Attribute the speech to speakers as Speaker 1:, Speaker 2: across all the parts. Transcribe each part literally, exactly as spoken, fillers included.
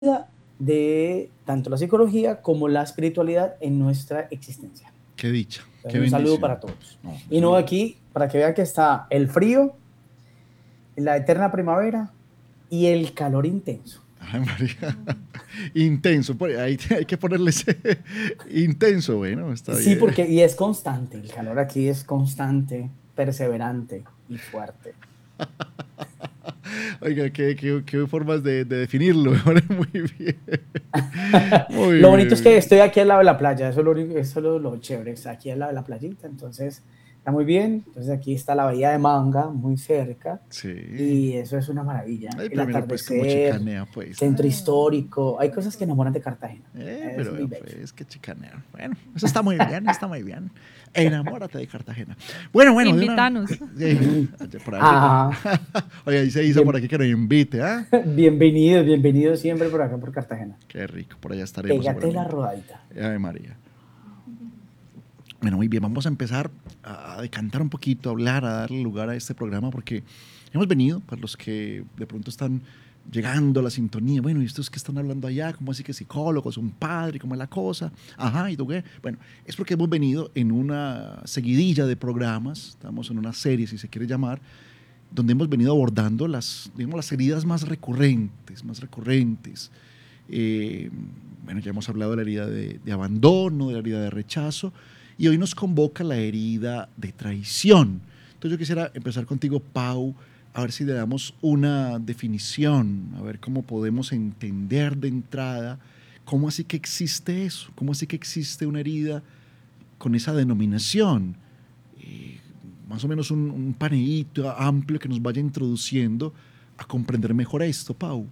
Speaker 1: de tanto la psicología como la espiritualidad en nuestra existencia.
Speaker 2: Qué dicha, qué
Speaker 1: Un saludo
Speaker 2: bendición.
Speaker 1: para todos.
Speaker 2: No, un
Speaker 1: Y no
Speaker 2: saludo.
Speaker 1: aquí, para que vean que está el frío, la eterna primavera y el calor intenso.
Speaker 2: Ay, María. Intenso, pues, ahí hay que ponerle ese intenso, bueno, está
Speaker 1: Sí,
Speaker 2: bien.
Speaker 1: porque y es constante, el calor aquí es constante, perseverante y fuerte.
Speaker 2: Oiga, qué, qué, qué formas de, de definirlo, muy bien. Muy
Speaker 1: Lo bonito es
Speaker 2: bien,
Speaker 1: que
Speaker 2: bien.
Speaker 1: estoy aquí al lado de la playa, eso es lo, único- eso es lo, lo chévere, está aquí al lado de la playita, entonces está muy bien. Entonces aquí está la bahía de Manga, muy cerca,
Speaker 2: Sí.
Speaker 1: y eso es una maravilla.
Speaker 2: Ay,
Speaker 1: El
Speaker 2: pero mira, pues como
Speaker 1: atardecer,
Speaker 2: chicanea, pues.
Speaker 1: centro
Speaker 2: Ah.
Speaker 1: histórico, hay cosas que enamoran de Cartagena,
Speaker 2: Eh,
Speaker 1: es
Speaker 2: pero
Speaker 1: muy
Speaker 2: vea,
Speaker 1: bello.
Speaker 2: pues, qué chicanea. Bueno, eso está muy bien, está muy bien. Enamórate de Cartagena. Bueno, bueno, de una.
Speaker 3: Invítanos.
Speaker 2: eh, por allá.
Speaker 1: Ah,
Speaker 2: Oye, ahí se hizo por
Speaker 1: bien,
Speaker 2: aquí que nos invite, ¿ah?
Speaker 1: bienvenido, bienvenido siempre por acá por Cartagena.
Speaker 2: Qué rico, por allá estaremos
Speaker 1: Pégate la
Speaker 2: seguramente.
Speaker 1: rodadita.
Speaker 2: Ave María. Bueno, muy bien, vamos a empezar a decantar un poquito, a hablar, a darle lugar a este programa, porque hemos venido, para los que de pronto están llegando a la sintonía, bueno, ¿y estos que están hablando allá? ¿Cómo así que psicólogos, un padre, cómo es la cosa? Ajá, ¿y tú qué? Bueno, es porque hemos venido en una seguidilla de programas, estamos en una serie, si se quiere llamar, donde hemos venido abordando las, digamos, las heridas más recurrentes, más recurrentes. Eh, bueno, ya hemos hablado de la herida de, de abandono, de la herida de rechazo, y hoy nos convoca la herida de traición. Entonces yo quisiera empezar contigo, Pau, a ver si le damos una definición, a ver cómo podemos entender de entrada cómo así que existe eso, cómo así que existe una herida con esa denominación. Eh, más o menos un, un paneíto amplio que nos vaya introduciendo a comprender mejor esto, Pau.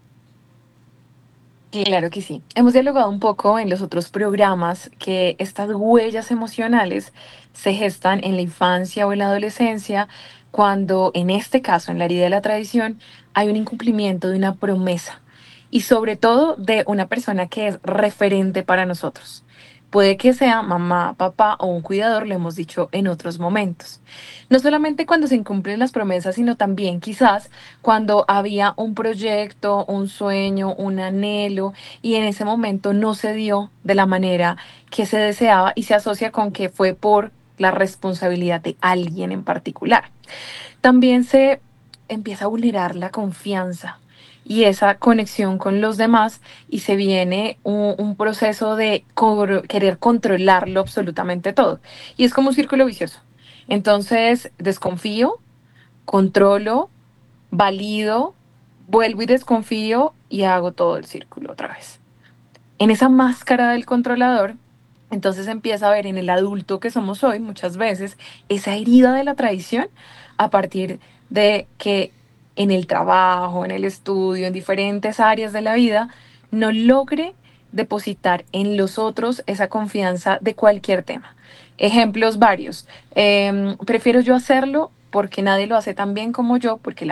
Speaker 4: Claro que sí. Hemos dialogado un poco en los otros programas que estas huellas emocionales se gestan en la infancia o en la adolescencia cuando, en este caso, en la herida de la tradición, hay un incumplimiento de una promesa y sobre todo de una persona que es referente para nosotros. Puede que sea mamá, papá o un cuidador, lo hemos dicho en otros momentos. No solamente cuando se incumplen las promesas, sino también quizás cuando había un proyecto, un sueño, un anhelo y en ese momento no se dio de la manera que se deseaba y se asocia con que fue por la responsabilidad de alguien en particular. También se empieza a vulnerar la confianza y esa conexión con los demás y se viene un, un proceso de cor- querer controlarlo absolutamente todo. Y es como un círculo vicioso. Entonces desconfío, controlo, valido, vuelvo y desconfío y hago todo el círculo otra vez. En esa máscara del controlador, entonces empieza a ver en el adulto que somos hoy muchas veces esa herida de la traición a partir de que en el trabajo, en el estudio, en diferentes áreas de la vida, no logre depositar en los otros esa confianza de cualquier tema. Ejemplos varios. Eh, prefiero yo hacerlo porque nadie lo hace tan bien como yo, porque